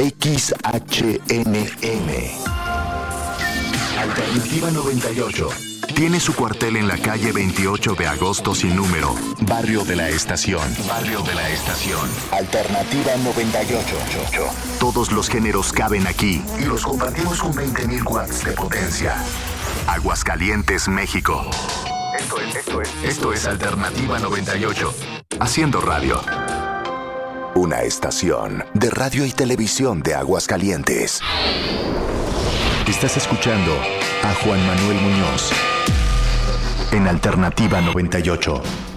XHNM. Alternativa 98. Tiene su cuartel en la calle 28 de agosto sin número, Barrio de la Estación. Barrio de la Estación. Alternativa 98. Todos los géneros caben aquí y los compartimos con 20.000 watts de potencia. Aguascalientes, México. Esto es Alternativa 98. Haciendo radio. Una estación de radio y televisión de Aguascalientes. Estás escuchando a Juan Manuel Muñoz en Alternativa 98.